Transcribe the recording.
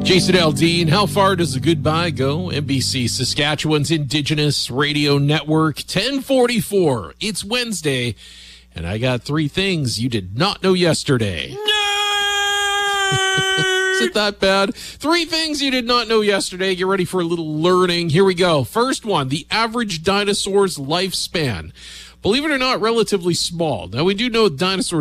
Jason Aldean, how far does the goodbye go? NBC Saskatchewan's Indigenous Radio Network, 1044. It's Wednesday, and I got 3 things you did not know yesterday. Is it that bad? 3 things you did not know yesterday. Get ready for a little learning. Here we go. First one, the average dinosaur's lifespan. Believe it or not, relatively small. Now, we do know dinosaurs